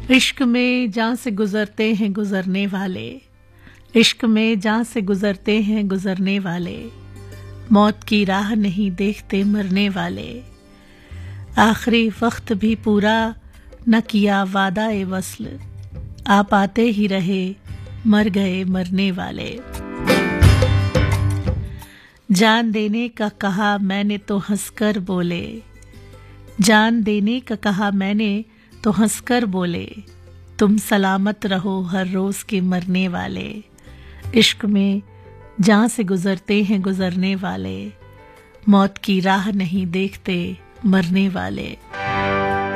इश्क में जान से गुजरते हैं गुजरने वाले, इश्क में जान से गुजरते हैं गुजरने वाले, मौत की राह नहीं देखते मरने वाले। आखिरी वक्त भी पूरा न किया वादा ए वस्ल, आप आते ही रहे मर गए मरने वाले। जान देने का कहा मैंने तो हंसकर बोले, जान देने का कहा मैंने तो हंसकर बोले, तुम सलामत रहो हर रोज के मरने वाले। इश्क में जान से गुजरते हैं गुजरने वाले, मौत की राह नहीं देखते मरने वाले।